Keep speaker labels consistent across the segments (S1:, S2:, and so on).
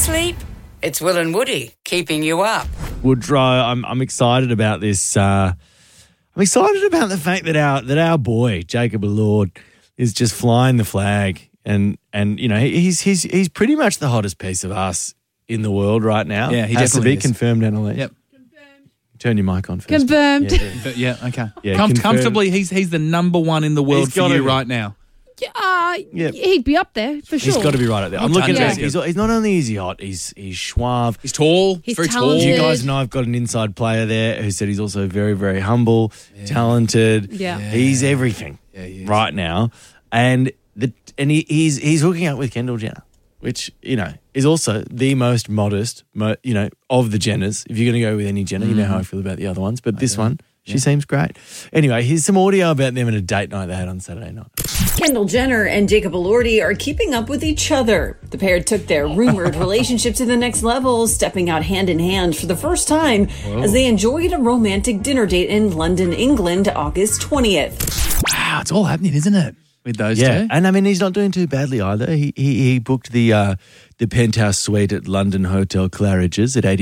S1: sleep? It's Will and Woody keeping you up.
S2: Woodrow, I'm excited about this. I'm excited about the fact that our boy Jacob Elord is just flying the flag, and you know he's pretty much the hottest piece of us in the world right now.
S3: Yeah, he
S2: has to
S3: definitely
S2: be
S3: is.
S2: confirmed, Annalise.
S3: Yep.
S2: Turn your mic on first.
S4: Confirmed.
S3: Yeah, okay.
S2: Yeah,
S3: Comfortably, he's the number one in the world
S2: He's
S3: for
S2: gotta
S3: you
S2: be.
S3: right now.
S2: Yeah.
S4: He'd be up there for sure.
S2: He's got to be right up there. I'm
S3: Well
S2: looking
S3: done,
S2: at
S3: Jacob.
S2: he's not only is he hot, he's suave.
S3: He's tall.
S4: He's
S3: very
S4: talented.
S2: You
S3: tall.
S2: guys know I've got an inside player there who said he's also very, very humble, talented.
S4: Yeah.
S2: He's everything
S3: he is.
S2: right now. And he's hooking up with Kendall Jenner, which, you know, is also the most modest, you know, of the Jenners. If you're going to go with any Jenner, you know how I feel about the other ones. But this one, she seems great. Anyway, here's some audio about them in a date night they had on Saturday night.
S5: Kendall Jenner and Jacob Elordi are keeping up with each other. The pair took their rumored relationship to the next level, stepping out hand in hand for the first time as they enjoyed a romantic dinner date in London, England, August 20th.
S3: Wow, it's all happening, isn't it? With those two.
S2: And I mean, he's not doing too badly either. He booked the penthouse suite at London Hotel Claridge's at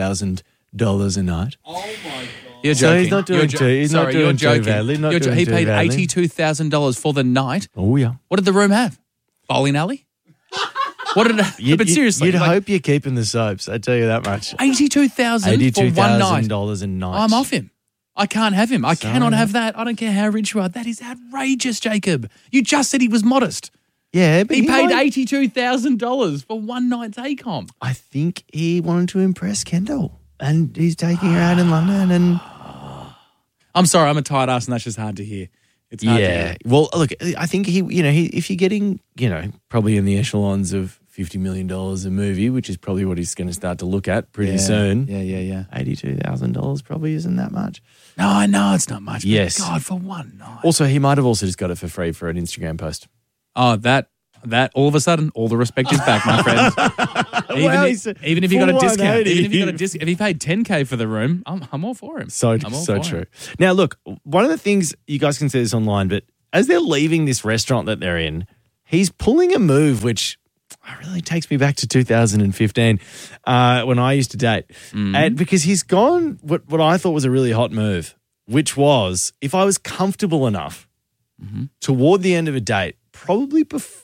S2: $82,000 a night.
S3: Oh my God. You're
S2: So
S3: joking.
S2: he's not doing
S3: You're
S2: too- he's not doing too
S3: joking.
S2: badly, not doing
S3: He
S2: too
S3: paid
S2: badly.
S3: $82,000 for the night.
S2: Oh yeah.
S3: What did the room have? Bowling alley? What did it? But seriously,
S2: you'd
S3: like,
S2: hope you're keeping the soaps. I tell you that much.
S3: $82,000 for one night.
S2: $82,000 a night.
S3: I'm off him. I can't have him. I cannot have that. I don't care how rich you are. That is outrageous, Jacob. You just said he was modest.
S2: Yeah, but
S3: He paid
S2: might-
S3: $82,000 for one night's ACOM.
S2: I think he wanted to impress Kendall, and he's taking her out in London. And
S3: I'm sorry, I'm a tight ass, and that's just hard to hear. It's hard to hear.
S2: Well, look, I think if you're getting, probably in the echelons of $50 million a movie, which is probably what he's going to start to look at pretty soon.
S3: Yeah.
S2: $82,000 probably isn't that much.
S3: No, I know it's not much.
S2: Yes.
S3: But God, for one night.
S2: Also, he might have also just got it for free for an Instagram post.
S3: Oh, that all of a sudden, all the respect is back, my friend. Even if you got a discount, if he paid $10K for the room, I'm all for him.
S2: So true. Now, look, one of the things, you guys can see this online, but as they're leaving this restaurant that they're in, he's pulling a move which really takes me back to 2015 when I used to date. And because he's gone what I thought was a really hot move, which was if I was comfortable enough toward the end of a date, probably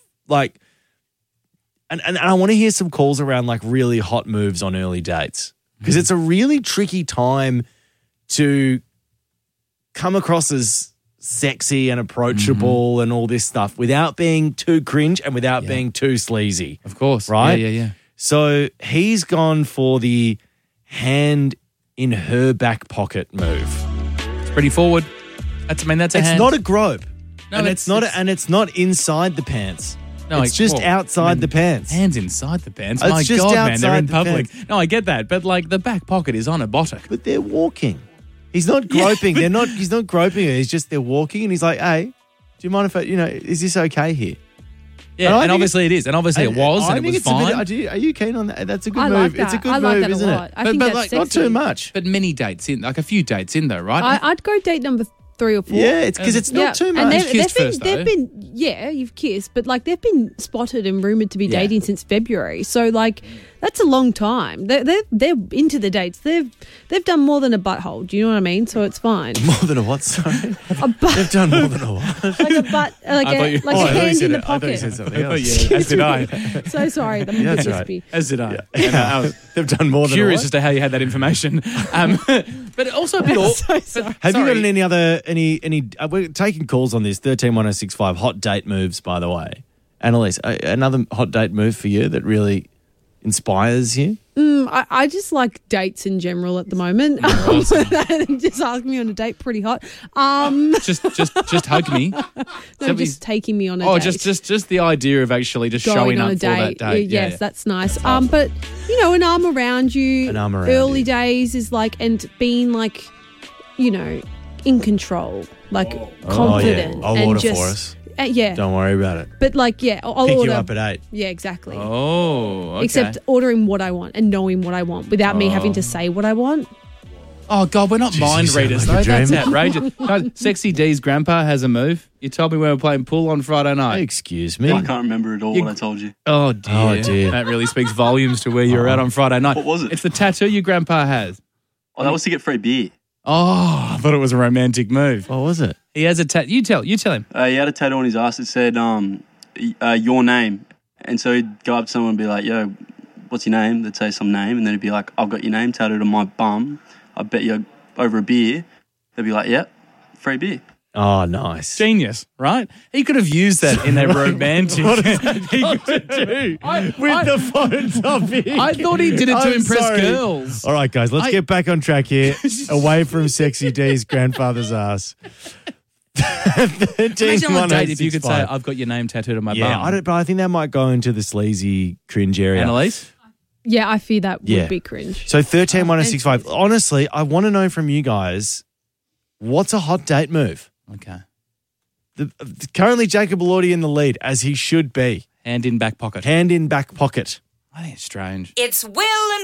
S2: and I want to hear some calls around like really hot moves on early dates because it's a really tricky time to come across as sexy and approachable and all this stuff without being too cringe and without being too sleazy.
S3: Of course.
S2: Right?
S3: Yeah.
S2: So he's gone for the hand in her back pocket move.
S3: It's pretty forward. That's a
S2: It's
S3: hand.
S2: not a grope.
S3: No,
S2: and it's not inside the pants.
S3: No,
S2: it's just outside the pants.
S3: Hands inside the pants.
S2: It's
S3: My
S2: just
S3: God, man, they're
S2: outside
S3: in
S2: the
S3: public.
S2: pants.
S3: No, I get that, but like the back pocket is on a buttock.
S2: But they're walking. He's not groping. He's not groping her. He's just they're walking, and he's like, "Hey, do you mind if is this okay here?"
S3: Yeah,
S2: I
S3: and
S2: think
S3: obviously it is, and obviously it was, and it was fine.
S2: Are you keen on that? That's a good
S4: I
S2: move.
S4: like that.
S2: It's a good
S4: I like
S2: move,
S4: that a
S2: isn't
S4: lot.
S2: it?
S4: I think
S2: but
S4: that's
S2: like not
S4: sexy.
S2: too much.
S3: But many dates in, like a few dates in though, right?
S4: I'd go date number 3 or 4.
S2: Yeah, it's because it's not too much.
S4: And
S3: You've kissed first, though.
S4: you've kissed, but like they've been spotted and rumored to be dating since February. So like that's a long time. They're into the dates. They've done more than a butthole. Do you know what I mean? So it's fine.
S2: More than a what? Sorry,
S4: A butt,
S2: they've done more than a what?
S4: like a butt, like a hand in the
S2: I thought you
S4: pocket.
S2: said something else.
S3: Yeah, as did I.
S4: So sorry, the
S2: that's
S4: Mississippi.
S2: right.
S3: As did I.
S2: Yeah.
S3: And I was
S2: They've done more than
S3: curious
S2: a
S3: as
S2: what?
S3: to how you had that information. But also a bit
S4: So sorry.
S2: Have you got any other we're taking calls on this 131065 hot date moves, by the way. Annalise, another hot date move for you that really inspires you?
S4: I just like dates in general at the moment. Just ask me on a date, pretty hot.
S3: just hug me.
S4: No, just taking me on a date.
S3: Oh, just the idea of actually just
S4: Going
S3: showing
S4: on
S3: up
S4: a
S3: for that
S4: date.
S3: date.
S4: Yes,
S3: Yeah.
S4: that's nice. But an arm around you.
S2: An arm around
S4: early
S2: you.
S4: days is like, and being like, in control, like confident.
S2: I'll
S4: and
S2: order
S4: just,
S2: for us.
S4: Yeah.
S2: Don't worry about it.
S4: But like, I'll
S2: Pick
S4: order.
S2: you up at 8.
S4: Yeah, exactly.
S3: Oh, okay.
S4: Except ordering what I want and knowing what I want without me having to say what I want.
S3: Oh, God, we're not mind
S2: you
S3: readers,
S2: sound like
S3: though.
S2: a
S3: That's
S2: dream.
S3: outrageous. No, Sexy D's grandpa has a move. You told me we were playing pool on Friday night.
S2: Excuse me.
S6: I can't remember at all what I told you.
S3: Oh, dear.
S2: Oh, dear.
S3: That really speaks volumes to where you were at on Friday night.
S6: What was it?
S3: It's the tattoo your grandpa has.
S6: Oh, that was to get free beer.
S3: Oh, I thought it was a romantic move.
S2: What was it?
S3: He has a tattoo. You tell him.
S6: He had a tattoo on his ass that said, your name. And so he'd go up to someone and be like, yo, what's your name? They'd say some name. And then he'd be like, I've got your name tattooed on my bum. I bet you over a beer. They'd be like, yep, free beer.
S2: Oh, nice.
S3: Genius, right? He could have used that in a romantic.
S2: What does that got to do with the phone topic?
S3: I thought he did it to
S2: I'm
S3: impress
S2: sorry.
S3: girls.
S2: All right, guys, let's get back on track here. Away from Sexy D's grandfather's ass.
S3: Imagine on a date if you could say, I've got your name tattooed on my bum.
S2: but I think that might go into the sleazy cringe area.
S3: Annalise?
S4: Yeah, I fear that
S2: Yeah.
S4: would be cringe.
S2: So 131065. Honestly, I want to know from you guys, what's a hot date move?
S3: Okay.
S2: Currently, Jacob Elordi in the lead, as he should be.
S3: Hand in back pocket.
S2: Hand in back pocket.
S3: I think it's strange.
S1: It's Will and